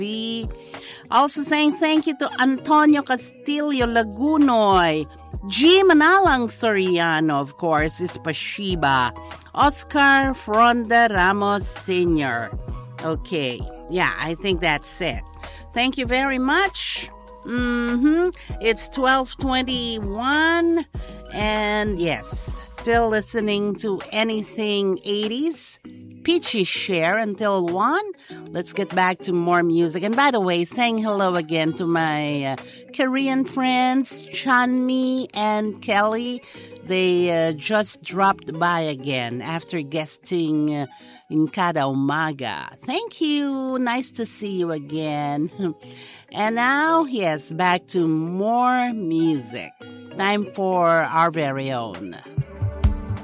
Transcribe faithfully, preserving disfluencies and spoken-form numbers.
B. Also saying thank you to Antonio Castillo Lagunoy. G. Manalang Soriano, of course, is Pashiba. Oscar Fronda Ramos Senior Okay, yeah, I think that's it. Thank you very much. Mm-hmm. It's twelve twenty-one, and yes, still listening to anything eighties. Peachy share until one. Let's get back to more music. And by the way, saying hello again to my uh, Korean friends, Chanmi and Kelly. They uh, just dropped by again after guesting uh, in Kada Umaga. Thank you. Nice to see you again. And now, yes, back to more music. Time for our very own